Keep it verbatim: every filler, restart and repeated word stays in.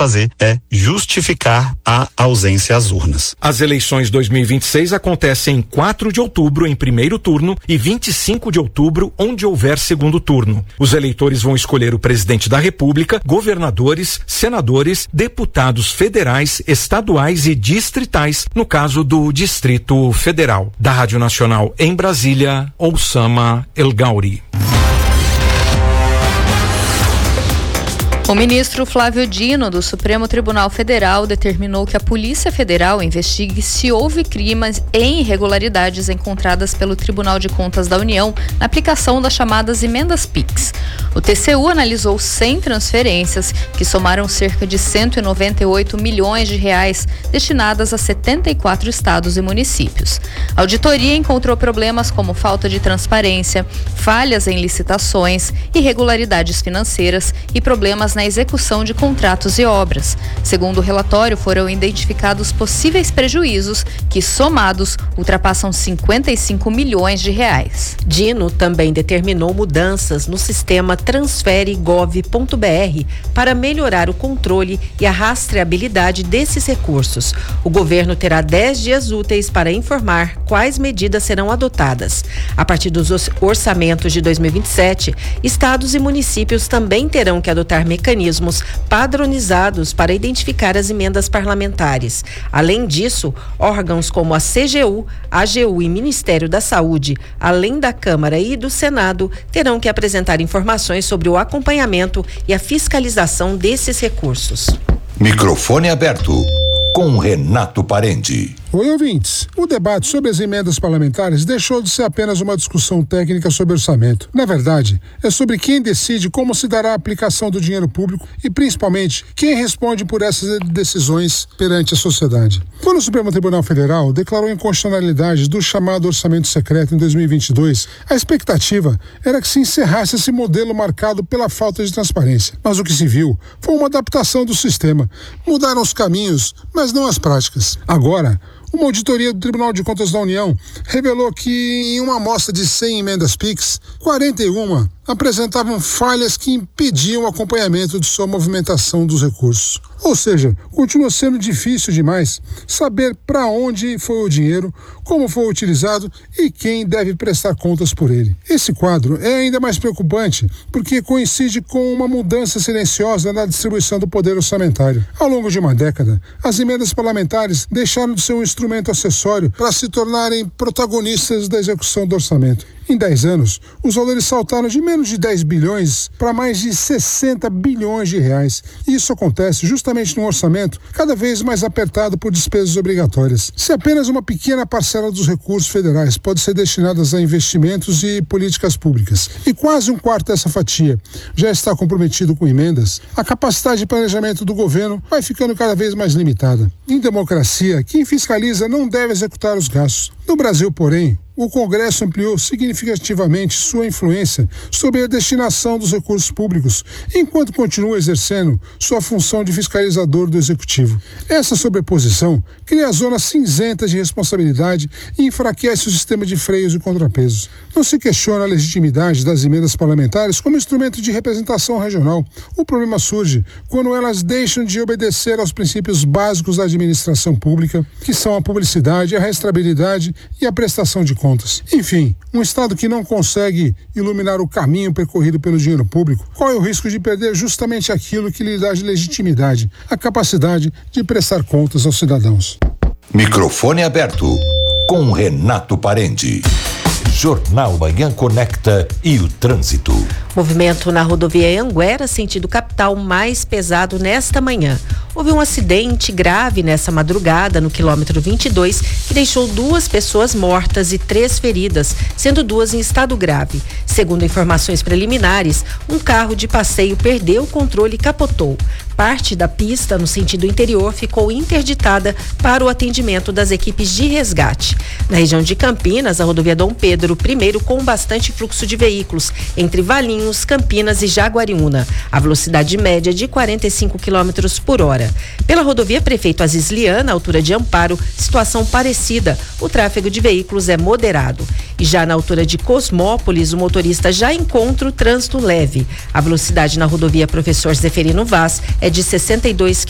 fazer é justificar a ausência às urnas. As eleições dois mil e vinte e seis acontecem em quatro de outubro em primeiro turno e vinte e cinco de outubro onde houver segundo turno. Os eleitores vão escolher o presidente da República, governadores, senadores, deputados federais, estaduais e distritais, no caso do Distrito Federal. Da Rádio Nacional em Brasília, Oussama El Gauri. O ministro Flávio Dino, do Supremo Tribunal Federal, determinou que a Polícia Federal investigue se houve crimes e irregularidades encontradas pelo Tribunal de Contas da União na aplicação das chamadas emendas Pix. O T C U analisou cem transferências que somaram cerca de cento e noventa e oito milhões de reais destinadas a setenta e quatro estados e municípios. A auditoria encontrou problemas como falta de transparência, falhas em licitações, irregularidades financeiras e problemas na execução de contratos e obras. Segundo o relatório, foram identificados possíveis prejuízos que, somados, ultrapassam cinquenta e cinco milhões de reais. Dino também determinou mudanças no sistema transfere gov ponto br para melhorar o controle e a rastreabilidade desses recursos. O governo terá dez dias úteis para informar quais medidas serão adotadas. A partir dos orçamentos de dois mil e vinte e sete, estados e municípios também terão que adotar mecanismos padronizados para identificar as emendas parlamentares. Além disso, órgãos como a C G U, A G U e Ministério da Saúde, além da Câmara e do Senado, terão que apresentar informações sobre o acompanhamento e a fiscalização desses recursos. Microfone aberto com Renato Parente. Oi, ouvintes. O debate sobre as emendas parlamentares deixou de ser apenas uma discussão técnica sobre orçamento. Na verdade, é sobre quem decide como se dará a aplicação do dinheiro público e, principalmente, quem responde por essas decisões perante a sociedade. Quando o Supremo Tribunal Federal declarou a inconstitucionalidade do chamado orçamento secreto em dois mil e vinte e dois, a expectativa era que se encerrasse esse modelo marcado pela falta de transparência. Mas o que se viu foi uma adaptação do sistema. Mudaram os caminhos, mas não as práticas. Agora, uma auditoria do Tribunal de Contas da União revelou que em uma amostra de cem emendas Pix, quarenta e uma apresentavam falhas que impediam o acompanhamento de sua movimentação dos recursos. Ou seja, continua sendo difícil demais saber para onde foi o dinheiro, como foi utilizado e quem deve prestar contas por ele. Esse quadro é ainda mais preocupante porque coincide com uma mudança silenciosa na distribuição do poder orçamentário. Ao longo de uma década, as emendas parlamentares deixaram de ser um instrumento acessório para se tornarem protagonistas da execução do orçamento. Em dez anos, os valores saltaram de menos de dez bilhões para mais de sessenta bilhões de reais. E isso acontece justamente num orçamento cada vez mais apertado por despesas obrigatórias. Se apenas uma pequena parcela dos recursos federais pode ser destinada a investimentos e políticas públicas, e quase um quarto dessa fatia já está comprometido com emendas, a capacidade de planejamento do governo vai ficando cada vez mais limitada. Em democracia, quem fiscaliza não deve executar os gastos. No Brasil, porém, o Congresso ampliou significativamente sua influência sobre a destinação dos recursos públicos, enquanto continua exercendo sua função de fiscalizador do Executivo. Essa sobreposição cria zonas cinzentas de responsabilidade e enfraquece o sistema de freios e contrapesos. Não se questiona a legitimidade das emendas parlamentares como instrumento de representação regional. O problema surge quando elas deixam de obedecer aos princípios básicos da administração pública, que são a publicidade, a rastreabilidade e a prestação de contas. Enfim, um Estado que não consegue iluminar o caminho percorrido pelo dinheiro público corre o risco de perder justamente aquilo que lhe dá legitimidade, a capacidade de prestar contas aos cidadãos. Microfone aberto com Renato Parente. Jornal Manhã Conecta e o trânsito. Movimento na rodovia Anguera, sentido capital, mais pesado nesta manhã. Houve um acidente grave nessa madrugada no quilômetro vinte e dois que deixou duas pessoas mortas e três feridas, sendo duas em estado grave. Segundo informações preliminares, um carro de passeio perdeu o controle e capotou. Parte da pista no sentido interior ficou interditada para o atendimento das equipes de resgate. Na região de Campinas, a rodovia Dom Pedro I, com bastante fluxo de veículos entre Valinhos, Campinas e Jaguariúna. A velocidade média de quarenta e cinco quilômetros por hora. Pela rodovia Prefeito Aziz Liana, altura de Amparo, situação parecida. O tráfego de veículos é moderado. E já na altura de Cosmópolis, o motorista já encontra o trânsito leve. A velocidade na rodovia Professor Zeferino Vaz é de sessenta e dois